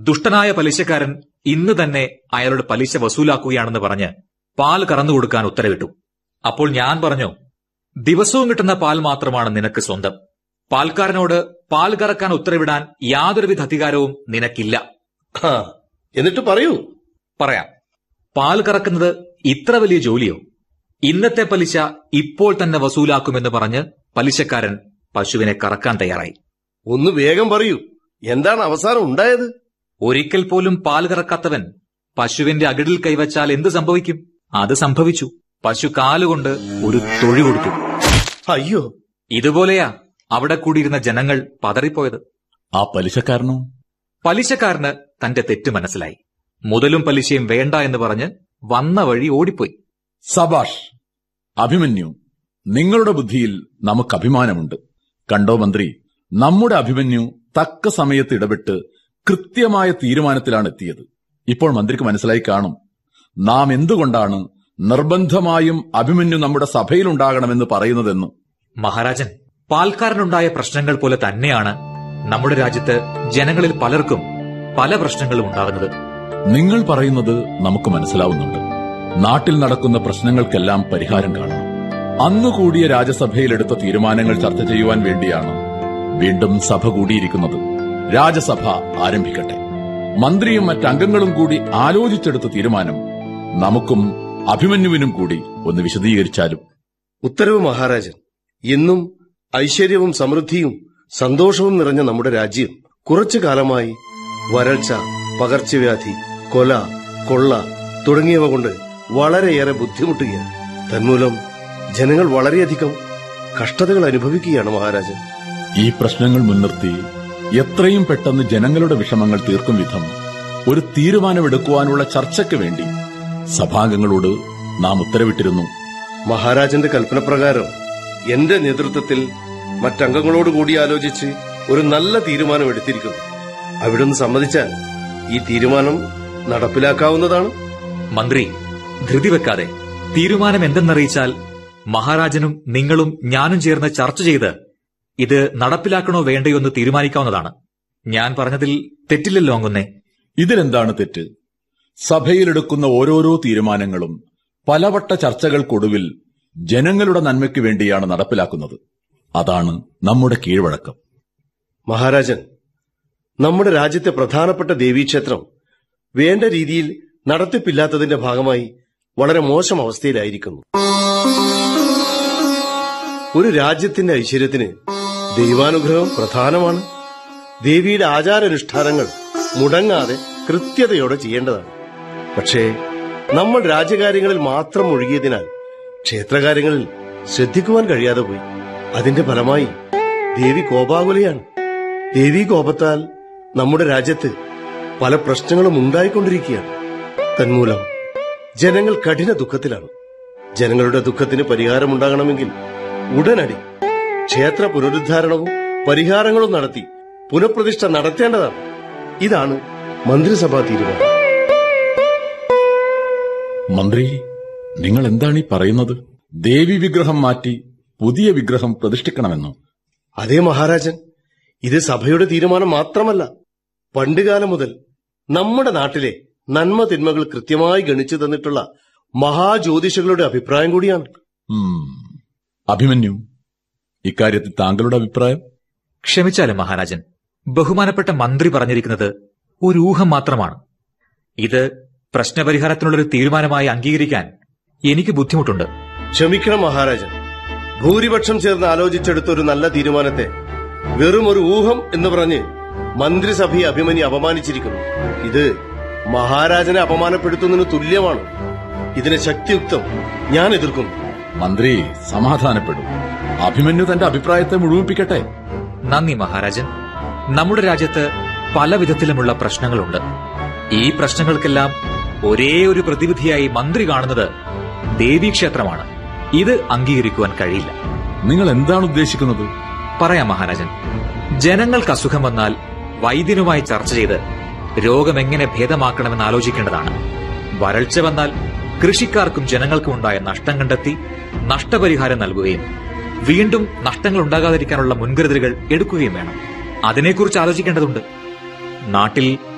ദുഷ്ടനായ പലിശക്കാരൻ ഇന്ന് തന്നെ അയാളുടെ പലിശ വസൂലാക്കുകയാണെന്ന് പറഞ്ഞ് പാൽ കറന്നുകൊടുക്കാൻ ഉത്തരവിട്ടു. അപ്പോൾ ഞാൻ പറഞ്ഞു, ദിവസവും കിട്ടുന്ന പാൽ മാത്രമാണ് നിനക്ക് സ്വന്തം. പാൽക്കാരനോട് പാൽ കറക്കാൻ ഉത്തരവിടാൻ യാതൊരുവിധ അധികാരവും നിനക്കില്ല. എന്നിട്ട് പറയൂ. പറയാം. പാൽ കറക്കുന്നത് ഇത്ര വലിയ ജോലിയോ? ഇന്നത്തെ പലിശ ഇപ്പോൾ തന്നെ വസൂലാക്കുമെന്ന് പറഞ്ഞ് പലിശക്കാരൻ പശുവിനെ കറക്കാൻ തയ്യാറായി. ഒന്ന് വേഗം പറയൂ, എന്താണ് അവസാനം ഉണ്ടായത്? ഒരിക്കൽ പോലും പാൽ കറക്കാത്തവൻ പശുവിന്റെ അകിടിൽ കൈവച്ചാൽ എന്ത് സംഭവിക്കും? അത് സംഭവിച്ചു. പശു കാലുകൊണ്ട് ഒരു തൊഴി കൊടുത്തു. അയ്യോ! ഇതുപോലെയാ അവിടെ കൂടിയിരുന്ന ജനങ്ങൾ പതറിപ്പോയത്. ആ പലിശക്കാരനോ? പലിശക്കാരന് തന്റെ തെറ്റ് മനസ്സിലായി. മുതലും പലിശയും വേണ്ട എന്ന് പറഞ്ഞ് വന്ന വഴി ഓടിപ്പോയി. സബാഷ് അഭിമന്യു, നിങ്ങളുടെ ബുദ്ധിയിൽ നമുക്ക് അഭിമാനമുണ്ട്. കണ്ടോ മന്ത്രി, നമ്മുടെ അഭിമന്യു തക്ക സമയത്ത് ഇടപെട്ട് കൃത്യമായ തീരുമാനത്തിലാണ് എത്തിയത്. ഇപ്പോൾ മന്ത്രിക്ക് മനസ്സിലായി കാണും നാം എന്തുകൊണ്ടാണ് നിർബന്ധമായും അഭിമന്യു നമ്മുടെ സഭയിലുണ്ടാകണമെന്ന് പറയുന്നതെന്ന്. മഹാരാജൻ, പാൽക്കാരനുണ്ടായ പ്രശ്നങ്ങൾ പോലെ തന്നെയാണ് നമ്മുടെ രാജ്യത്ത് ജനങ്ങളിൽ പലർക്കും പല പ്രശ്നങ്ങളും ഉണ്ടാകുന്നത്. നിങ്ങൾ പറയുന്നത് നമുക്ക് മനസ്സിലാവുന്നുണ്ട്. നാട്ടിൽ നടക്കുന്ന പ്രശ്നങ്ങൾക്കെല്ലാം പരിഹാരം കാണണം. അന്നുകൂടിയ രാജ്യസഭയിലെടുത്ത തീരുമാനങ്ങൾ ചർച്ച ചെയ്യുവാൻ വേണ്ടിയാണ് വീണ്ടും സഭ കൂടിയിരിക്കുന്നത്. രാജ്യസഭ ആരംഭിക്കട്ടെ. മന്ത്രിയും മറ്റംഗങ്ങളും കൂടി ആലോചിച്ചെടുത്ത തീരുമാനം നമുക്കും അഭിമന്യുവിനും കൂടി ഒന്ന് വിശദീകരിച്ചാലും. ഉത്തരവ് മഹാരാജൻ. ഇന്നും ഐശ്വര്യവും സമൃദ്ധിയും സന്തോഷവും നിറഞ്ഞ നമ്മുടെ രാജ്യം കുറച്ചു കാലമായി വരൾച്ച, പകർച്ചവ്യാധി, കൊല, കൊള്ള തുടങ്ങിയവ കൊണ്ട് വളരെയേറെ ബുദ്ധിമുട്ടുകയാണ്. തന്മൂലം ജനങ്ങൾ വളരെയധികം കഷ്ടതകൾ അനുഭവിക്കുകയാണ് മഹാരാജൻ. ഈ പ്രശ്നങ്ങൾ മുൻനിർത്തി എത്രയും പെട്ടെന്ന് ജനങ്ങളുടെ വിഷമങ്ങൾ തീർക്കും വിധം ഒരു തീരുമാനമെടുക്കുവാനുള്ള ചർച്ചയ്ക്ക് വേണ്ടി സഭാംഗങ്ങളോട് നാം ഉത്തരവിട്ടിരുന്നു. മഹാരാജന്റെ കൽപ്പനപ്രകാരം എന്റെ നേതൃത്വത്തിൽ മറ്റംഗങ്ങളോടുകൂടി ആലോചിച്ച് ഒരു നല്ല തീരുമാനം എടുത്തിരിക്കുന്നു. അവിടുന്ന് സമ്മതിച്ചാൽ ഈ തീരുമാനം നടപ്പിലാക്കാവുന്നതാണ്. മന്ത്രി, ധൃതി വെക്കാതെ തീരുമാനം എന്തെന്നറിയിച്ചാൽ മഹാരാജനും നിങ്ങളും ഞാനും ചേർന്ന് ചർച്ച ചെയ്ത് ഇത് നടപ്പിലാക്കണോ വേണ്ടയോ എന്ന് തീരുമാനിക്കാവുന്നതാണ്. ഞാൻ പറഞ്ഞതിൽ തെറ്റില്ലല്ലോ അങ്ങുന്നേ? ഇതിലെന്താണ് തെറ്റ്? സഭയിലെടുക്കുന്ന ഓരോരോ തീരുമാനങ്ങളും പലവട്ട ചർച്ചകൾക്കൊടുവിൽ ജനങ്ങളുടെ നന്മയ്ക്ക് വേണ്ടിയാണ് നടപ്പിലാക്കുന്നത്. അതാണ് നമ്മുടെ കീഴ്വഴക്കം. മഹാരാജൻ, നമ്മുടെ രാജ്യത്തെ പ്രധാനപ്പെട്ട ദേവീക്ഷേത്രം വേണ്ട രീതിയിൽ നടത്തിപ്പില്ലാത്തതിന്റെ ഭാഗമായി വളരെ മോശം അവസ്ഥയിലായിരിക്കുന്നു. ഒരു രാജ്യത്തിന്റെ ഐശ്വര്യത്തിന് ദൈവാനുഗ്രഹം പ്രധാനമാണ്. ദേവിയുടെ ആചാരാനുഷ്ഠാനങ്ങൾ മുടങ്ങാതെ കൃത്യതയോടെ ചെയ്യേണ്ടതാണ്. പക്ഷേ നമ്മൾ രാജ്യകാര്യങ്ങളിൽ മാത്രം ഒഴുകിയതിനാൽ ക്ഷേത്രകാര്യങ്ങളിൽ ശ്രദ്ധിക്കുവാൻ കഴിയാതെ പോയി. അതിന്റെ ഫലമായി ദേവി കോപാകുലയാണ്. ദേവി കോപത്താൽ നമ്മുടെ രാജ്യത്ത് പല പ്രശ്നങ്ങളും ഉണ്ടായിക്കൊണ്ടിരിക്കുകയാണ്. തന്മൂലം ജനങ്ങൾ കഠിന ദുഃഖത്തിലാണ്. ജനങ്ങളുടെ ദുഃഖത്തിന് പരിഹാരമുണ്ടാകണമെങ്കിൽ ഉടനടി ക്ഷേത്ര പുനരുദ്ധാരണവും പരിഹാരങ്ങളും നടത്തി പുനഃപ്രതിഷ്ഠ നടത്തേണ്ടതാണ്. ഇതാണ് മന്ത്രിസഭാ തീരുമാനം. മന്ത്രി, നിങ്ങൾ എന്താണ് ഈ പറയുന്നത്? ദേവി വിഗ്രഹം മാറ്റി പുതിയ വിഗ്രഹം പ്രതിഷ്ഠിക്കണമെന്നോ? അതേ മഹാരാജൻ, ഇത് സഭയുടെ തീരുമാനം മാത്രമല്ല, പണ്ടുകാലം മുതൽ നമ്മുടെ നാട്ടിലെ നന്മ തിന്മകൾ കൃത്യമായി ഗണിച്ചു തന്നിട്ടുള്ള മഹാജ്യോതിഷികളുടെ അഭിപ്രായം കൂടിയാണ്. അഭിമന്യു, ഇക്കാര്യത്തിൽ താങ്കളുടെ അഭിപ്രായം? ക്ഷമിച്ചാലും മഹാരാജൻ, ബഹുമാനപ്പെട്ട മന്ത്രി പറഞ്ഞിരിക്കുന്നത് ഒരു ഊഹം മാത്രമാണ്. ഇത് പ്രശ്നപരിഹാരത്തിനുള്ളൊരു തീരുമാനമായി അംഗീകരിക്കാൻ എനിക്ക് ബുദ്ധിമുട്ടുണ്ട്. ക്ഷമിക്കണം മഹാരാജൻ, ഭൂരിപക്ഷം ചേർന്ന് ആലോചിച്ചെടുത്ത ഒരു നല്ല തീരുമാനത്തെ വെറും ഒരു ഊഹം എന്ന് പറഞ്ഞ് മന്ത്രിസഭയെ അഭിമന്യു അപമാനിച്ചിരിക്കുന്നു. ഇത് മഹാരാജനെ അപമാനപ്പെടുത്തുന്നതിന് തുല്യമാണ്. ഇതിനെ ശക്തിയുക്തം ഞാൻ എതിർക്കുന്നു. മന്ത്രി സമാധാനപ്പെടും. അഭിമന്യു തന്റെ അഭിപ്രായത്തെ മുഴുമിപ്പിക്കട്ടെ. നന്ദി മഹാരാജൻ. നമ്മുടെ രാജ്യത്ത് പല വിധത്തിലുമുള്ള പ്രശ്നങ്ങളുണ്ട്. ഈ പ്രശ്നങ്ങൾക്കെല്ലാം ഒരേ ഒരു പ്രതിവിധിയായി മന്ത്രി കാണുന്നത് ദേവീക്ഷേത്രമാണ്. ഇത് അംഗീകരിക്കുവാൻ കഴിയില്ല. നിങ്ങൾ എന്താണ് ഉദ്ദേശിക്കുന്നത്? പറയാം മഹാരാജൻ. ജനങ്ങൾക്ക് അസുഖം വന്നാൽ വൈദ്യനുമായി ചർച്ച ചെയ്ത് രോഗമെങ്ങനെ ഭേദമാക്കണമെന്ന് ആലോചിക്കേണ്ടതാണ്. വരൾച്ച വന്നാൽ കൃഷിക്കാർക്കും ജനങ്ങൾക്കും ഉണ്ടായ നഷ്ടം കണ്ടെത്തി നഷ്ടപരിഹാരം നൽകുകയും വീണ്ടും നഷ്ടങ്ങൾ ഉണ്ടാകാതിരിക്കാനുള്ള മുൻകരുതലുകൾ എടുക്കുകയും വേണം. അതിനെക്കുറിച്ച് ആലോചിക്കേണ്ടതുണ്ട്. നാട്ടിൽ